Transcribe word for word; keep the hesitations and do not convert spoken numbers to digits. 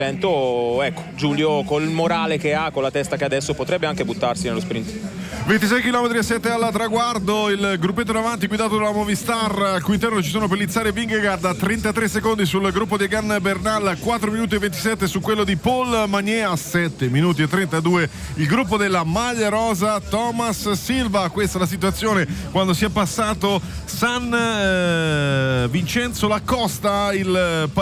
Ecco, Giulio col morale che ha, con la testa che adesso, potrebbe anche buttarsi nello sprint. ventisei chilometri e sette al traguardo, il gruppetto davanti guidato dalla Movistar, al cui interno ci sono Pellizzari e Vingegaard a trentatré secondi sul gruppo di Egan Bernal, quattro minuti e ventisette su quello di Paul Magnier, a sette minuti e trentadue il gruppo della maglia rosa, Thomas Silva. Questa è la situazione quando si è passato San eh, Vincenzo la Costa, il